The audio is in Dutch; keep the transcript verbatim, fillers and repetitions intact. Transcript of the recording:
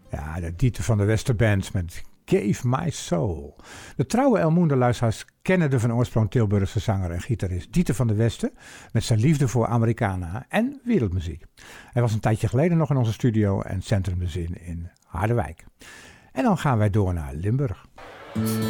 Ja, de Dieter van der Westerband met Gave My Soul. De trouwe El Mundo-luisteraars kennen de van oorsprong Tilburgse zanger en gitarist Dieter van der Westen met zijn liefde voor Americana en wereldmuziek. Hij was een tijdje geleden nog in onze studio en Centrum de Zin in Harderwijk. En dan gaan wij door naar Limburg.